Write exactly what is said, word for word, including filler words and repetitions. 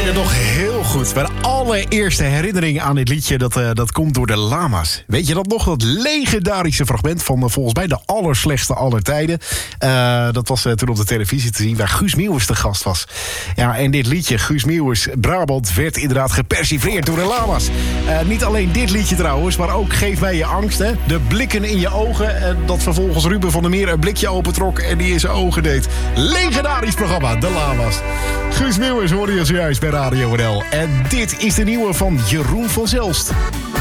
het nog heel goed. Mijn allereerste herinnering aan dit liedje, dat, uh, dat komt door de Lama's. Weet je dat nog? Dat legendarische fragment van uh, volgens mij de allerslechtste aller tijden. Uh, dat was uh, toen op de televisie te zien, waar Guus Meeuwis de gast was. Ja, en dit liedje, Guus Meeuwis, Brabant, werd inderdaad gepersifleerd door de Lama's. Uh, niet alleen dit liedje trouwens, maar ook Geef mij je angst. Hè? De blikken in je ogen. Uh, dat vervolgens Ruben van der Meer een blikje opentrok en die in zijn ogen deed. Legendarisch programma, de Lama's. Guus Meeuwis hoorde je zojuist bij Radio N L. En dit is de nieuwe van Jeroen van Zelst.